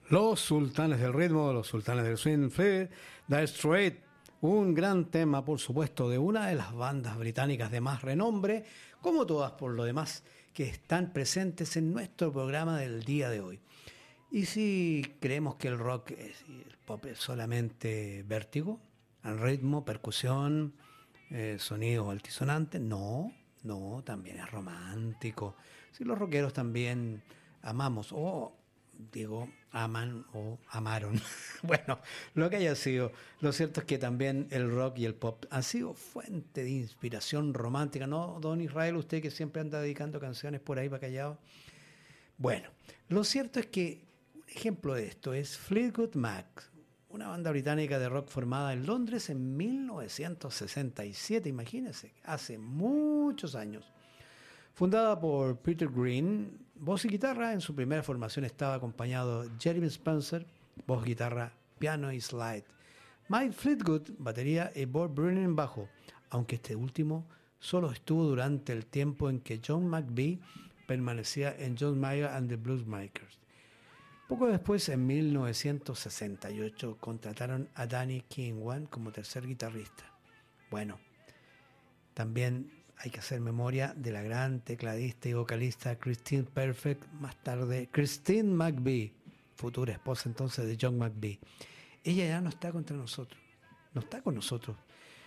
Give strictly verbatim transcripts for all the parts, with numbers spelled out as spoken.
Los sultanes del ritmo, los sultanes del swing, Fleet, The Straight, un gran tema, por supuesto, de una de las bandas británicas de más renombre, como todas por lo demás, que están presentes en nuestro programa del día de hoy. Y si creemos que el rock es, y el pop es solamente vértigo, al ritmo, percusión, eh, sonidos altisonantes, no, no, también es romántico. Si los rockeros también amamos, o digo, aman o amaron, bueno, lo que haya sido, lo cierto es que también el rock y el pop han sido fuente de inspiración romántica, ¿no, don Israel? Usted que siempre anda dedicando canciones por ahí para callado. Bueno, lo cierto es que un ejemplo de esto es Fleetwood Mac, una banda británica de rock formada en Londres en mil novecientos sesenta y siete, imagínense, hace muchos años. Fundada por Peter Green, voz y guitarra, en su primera formación estaba acompañado de Jeremy Spencer, voz, guitarra, piano y slide. Mike Fleetwood, batería, y Bob Brennan, bajo, aunque este último solo estuvo durante el tiempo en que John McVie permanecía en John Mayer and the Bluesmakers. Poco después, en mil novecientos sesenta y ocho, contrataron a Danny Kingwan como tercer guitarrista. Bueno, también hay que hacer memoria de la gran tecladista y vocalista Christine Perfect, más tarde Christine McVie, futura esposa entonces de John McVie. Ella ya no está contra nosotros, no está con nosotros.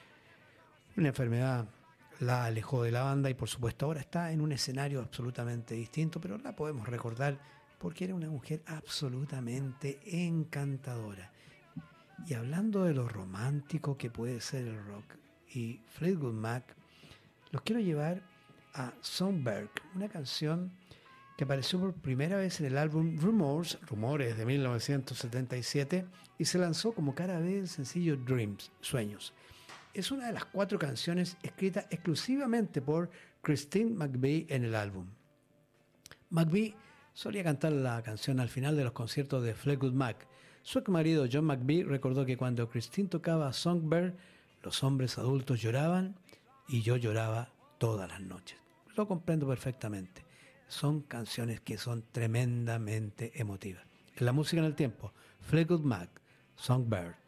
Una enfermedad la alejó de la banda y por supuesto ahora está en un escenario absolutamente distinto, pero la podemos recordar porque era una mujer absolutamente encantadora. Y hablando de lo romántico que puede ser el rock y Fleetwood Mac, los quiero llevar a Songbird, una canción que apareció por primera vez en el álbum Rumors, Rumores de mil novecientos setenta y siete, y se lanzó como cara B del sencillo Dreams, Sueños. Es una de las cuatro canciones escritas exclusivamente por Christine McVie en el álbum. McVie solía cantar la canción al final de los conciertos de Fleetwood Mac. Su ex marido John McVie recordó que cuando Christine tocaba Songbird, los hombres adultos lloraban y yo lloraba todas las noches. Lo comprendo perfectamente. Son canciones que son tremendamente emotivas. En la música en el tiempo, Fleetwood Mac, Songbird.